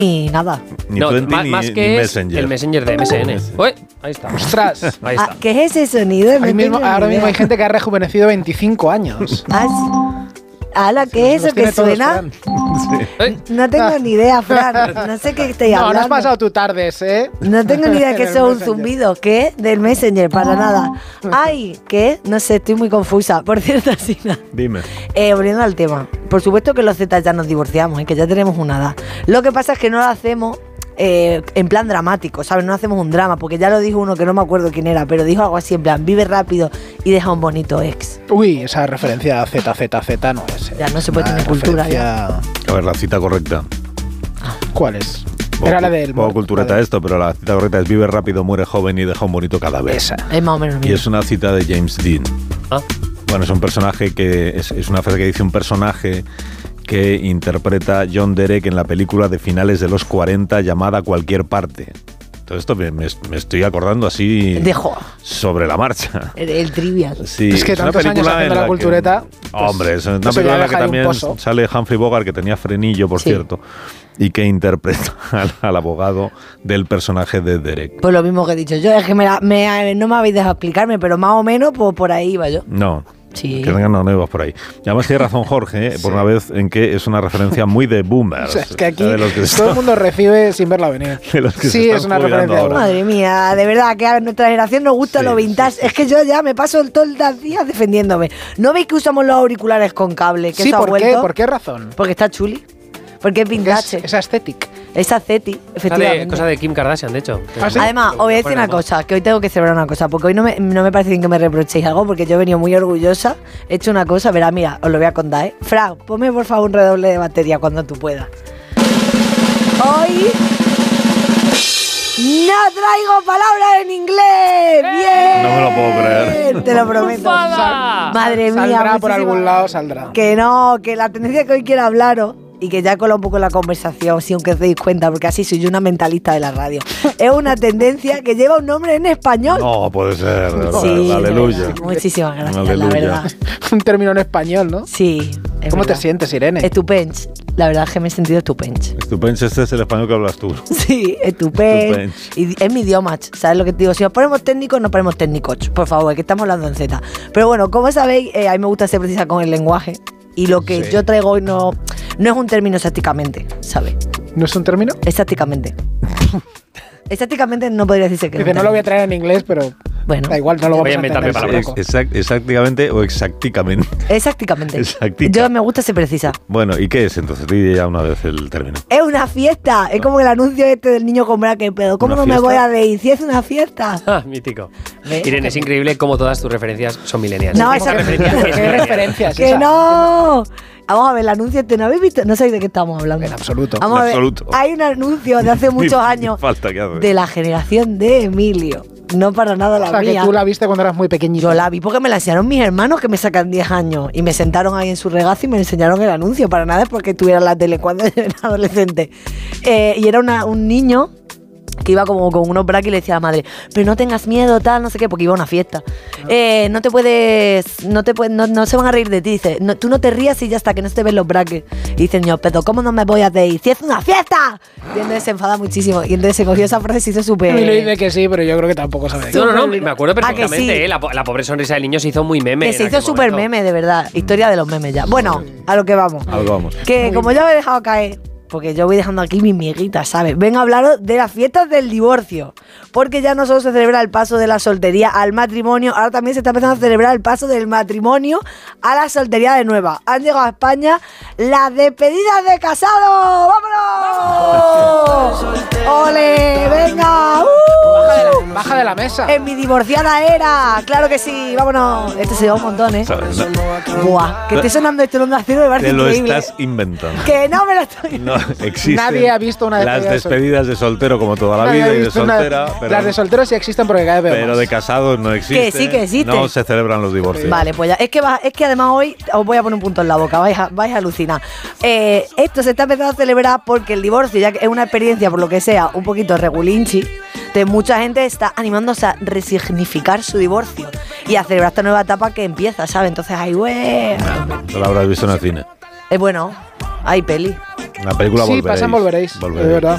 y nada. Ni No, 20 más ni que es Messenger. el Messenger de MSN. Uy, ahí está. ¡Ostras! Ahí está. ¿Qué es ese sonido? Ahora mismo hay gente que ha rejuvenecido 25 años. Ala, ¿qué es Los eso que tiene todos, suena? Fran. No tengo ni idea, Fran. No sé qué estoy hablando. No has pasado tu tardes, ¿eh? No tengo ni idea que En el eso es un Messenger. zumbido. ¿Qué? Del Messenger, para nada. Ay, ¿qué? No sé, estoy muy confusa. Por cierto, Sina. Dime. Volviendo al tema. Por supuesto que los Z ya nos divorciamos y que ya tenemos una edad. Lo que pasa es que no lo hacemos en plan dramático, ¿sabes? No hacemos un drama, porque ya lo dijo uno que no me acuerdo quién era, pero dijo algo así en plan, vive rápido y deja un bonito ex. Uy, esa referencia a ZZZ no es. Ya no se puede Una tener cultura, referencia- A ver, la cita correcta. ¿Cuál es? Era la del... Poco cultureta esto, pero la cita correcta es vive rápido, muere joven y deja un bonito cadáver. Esa. Es más o menos lo Y mismo. es una cita de James Dean. Ah. Bueno, es un personaje que... Es una frase que dice un personaje que interpreta John Derek en la película de finales de los 40 llamada Cualquier parte. Todo esto me estoy acordando así Dejo sobre la marcha. el trivial. Sí, Es que una tantos años película haciendo en la que- cultureta, pues, Hombre, es una eso ya película en la que deja ahí un también pozo. sale Humphrey Bogart, que tenía frenillo, por Sí. cierto, y que interpreta al abogado del personaje de Derek. Pues lo mismo que he dicho yo, es que no me habéis dejado explicarme, pero más o menos pues, por ahí iba yo. No. Sí. Que vengan nuevos por ahí. Y además tiene razón Jorge, por una vez, en que es una referencia muy de O boomers. sea, es que aquí de los que todo el mundo recibe sin verla venir. de los que se Sí, están es una jubilando referencia. ahora. Madre mía, de verdad que a nuestra generación nos gusta Sí, lo vintage. sí, sí. Es que yo ya me paso todos los días defendiéndome. ¿No veis que usamos los auriculares con cable? Que Sí, eso ha ¿por qué? vuelto? ¿Por qué razón? Porque está chuli. Porque es Porque vintage. es aesthetic. Es asceti, efectivamente. Cosa de Kim Kardashian, de hecho. ¿Ah, sí? Además, os voy a decir una cosa, que hoy tengo que celebrar una cosa, porque hoy no me parece bien que me reprochéis algo, porque yo he venido muy orgullosa, he hecho una cosa, verá, mira, os lo voy a contar, ¿eh? Fran, ponme por favor un redoble de batería cuando tú puedas. Hoy no traigo palabras en inglés. ¡Bien! No me lo puedo creer. Te lo prometo. Madre mía. Saldrá por muchísimas algún lado, saldrá. Que no, que la tendencia que hoy quiero hablaros y que ya cola un poco la conversación, si aunque os deis cuenta, porque así soy yo una mentalista de la radio. Es una tendencia que lleva un nombre en español. No, puede ser. Sí, de Aleluya. verdad. Muchísimas gracias, Aleluya. la verdad. Un término en español, ¿no? Sí. es ¿Cómo te verdad. sientes, Irene? Estupens. La verdad es que me he sentido estupens. Estupendo, este es el español que hablas tú. Sí, estupens. Y es mi idioma, ¿sabes lo que te digo? Si nos ponemos técnicos, nos ponemos técnicos. Por favor, que estamos hablando en Z. Pero bueno, como sabéis, a mí me gusta ser precisa con el lenguaje. Y lo que Sí. yo traigo hoy no es un término exactamente, ¿sabes? ¿No es un término? Exactamente. Exactamente no podría decirse que Dice, no lo voy a traer en inglés, pero Bueno. da igual, no lo Voy a vamos a inventarme entender. palabras. tampoco. Exactamente o exactamente. Exactamente. Exactica. Yo me gusta ser precisa. Bueno, ¿y qué es entonces? Di ya una vez el término. Es una fiesta. Es como el anuncio este del niño con braque, pero ¿cómo ¿Una no me fiesta? voy a reír si es una fiesta? Ah, mítico. ¿Ves? Irene, es increíble cómo todas tus referencias son millennials. No, ¿Cómo esa- que referencias? ¿Qué referencias? ¡Que esa? no! Vamos a ver, el anuncio este, ¿no habéis visto? No sabéis de qué estamos hablando. En absoluto. Vamos En a ver, absoluto. hay un anuncio de hace muchos Ni años falta que hace. de la generación de Emilio. No para nada la O sea, que mía. tú la viste cuando eras muy pequeñito. Yo la vi porque me la enseñaron mis hermanos que me sacan 10 años y me sentaron ahí en su regazo y me enseñaron el anuncio. Para nada es porque tuviera la tele cuando yo era adolescente. Y era un niño que iba como con unos braques y le decía a la madre, pero no tengas miedo, tal, no sé qué, porque iba a una fiesta. No se van a reír de ti. Dice, no, tú no te rías y ya está, que no se te ven los braques. Y dice el niño, pero ¿cómo no me voy a reír? ¡Si es una fiesta! Y entonces se enfada muchísimo. Y entonces se cogió esa frase y se hizo súper... Y le dice que sí, pero yo creo que tampoco sabe de qué. No, me acuerdo Ah, que perfectamente. sí. La pobre sonrisa del niño se hizo muy meme. Que se en hizo aquel súper momento. meme, de verdad. Historia de los memes ya. Bueno, a lo que vamos. Algo vamos. Que como ya me he dejado caer, porque yo voy dejando aquí mis miguitas, ¿sabes? Vengo a hablaros de las fiestas del divorcio. Porque ya no solo se celebra el paso de la soltería al matrimonio, ahora también se está empezando a celebrar el paso del matrimonio a la soltería de nueva. Han llegado a España las despedidas de casado. ¡Vámonos! ¡Ole! ¡Venga! Baja de la mesa. En mi divorciada era, claro que sí, vámonos. Este se lleva un montón, ¿eh? ¿Sabes? No, Buah, que esté sonando esto en Onda Cero me parece te lo increíble. estás inventando. Que no me lo estoy... No existen. Nadie ha visto una las despedida de despedidas de soltero como toda la Nadie vida ha y de visto una- soltera. Pero, Las de solteros sí existen porque cada vez veo pero más. de casados no existe. Que sí que existe. No se celebran los divorcios. Vale, pues ya. Es que además hoy os voy a poner un punto en la boca, vais a alucinar. Esto se está empezando a celebrar porque el divorcio, ya que es una experiencia, por lo que sea, un poquito regulinchi, de mucha gente está animándose a resignificar su divorcio y a celebrar esta nueva etapa que empieza, ¿sabes? Entonces, ay, güey. No lo habrás visto en el cine. Es bueno, hay peli. En la película Sí, volveréis. pasan volveréis. Volveréis. De verdad.